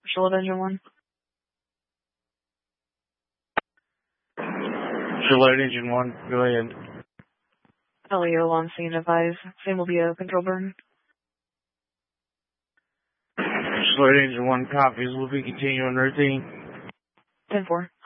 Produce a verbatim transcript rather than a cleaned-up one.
Charlotte Engine one. Charlotte Engine one, go ahead. Elio on scene, advise. Same will be a control burn. Charlotte Engine one copies. We'll be continuing routine. ten four.